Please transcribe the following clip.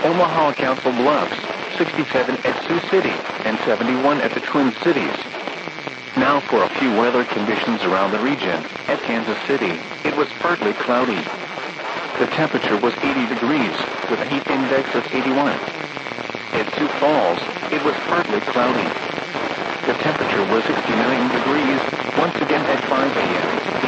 Omaha Council Bluffs, 67 at Sioux City, and 71 at the Twin Cities. Now for a few weather conditions around the region. At Kansas City, it was partly cloudy. The temperature was 80 degrees, with a heat index of 81. At Sioux Falls, it was partly cloudy. The temperature was 69 degrees, once again at 5 a.m.